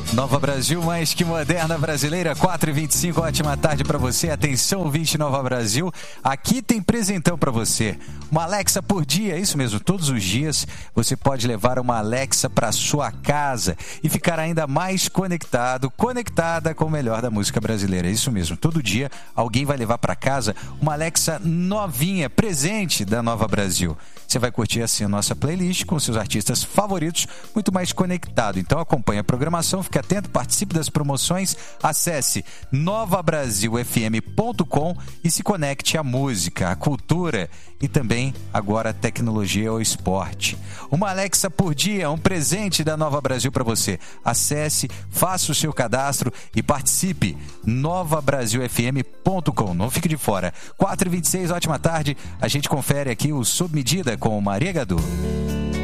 Nova Brasil, mais que moderna brasileira, 4h25, ótima tarde para você. Atenção, ouvinte Nova Brasil, aqui tem presentão para você. Uma Alexa por dia, isso mesmo, todos os dias você pode levar uma Alexa para sua casa e ficar ainda mais conectada com o melhor da música brasileira. Isso mesmo, todo dia alguém vai levar para casa uma Alexa novinha, presente da Nova Brasil. Você vai curtir assim a nossa playlist com seus artistas favoritos, muito mais conectado. Então acompanhe a programação, fique atento, participe das promoções, acesse novabrasilfm.com e se conecte à música, à cultura e também agora a tecnologia ou esporte. Uma Alexa por dia, um presente da Nova Brasil para você. Acesse, faça o seu cadastro e participe, novabrasilfm.com. Não fique de fora. 4h26, ótima tarde. A gente confere aqui o Sob Medida com Maria Gadu.